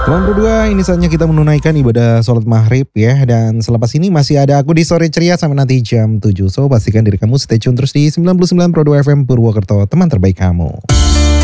Teman berdua, ini saatnya kita menunaikan ibadah sholat maghrib ya. Dan selepas ini masih ada aku di Sore Ceria sampai nanti jam 7. So pastikan diri kamu stay tune terus di 99.2 FM Purwokerto, teman terbaik kamu.